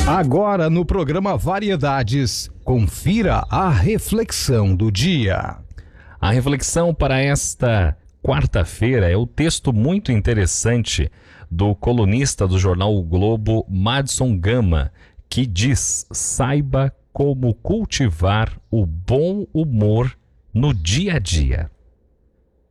Agora no programa Variedades, confira a reflexão do dia. A reflexão para esta quarta-feira é o texto muito interessante do colunista do jornal O Globo, Madison Gama, que diz: saiba como cultivar o bom humor no dia a dia.